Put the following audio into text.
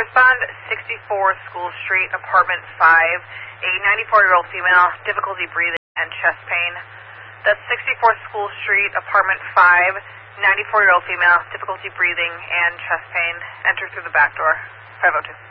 respond 64 School Street, apartment 5, a 94-year-old female, difficulty breathing and chest pain. That's 64 School Street, apartment 5, 94-year-old female, difficulty breathing and chest pain. Enter through the back door. 502.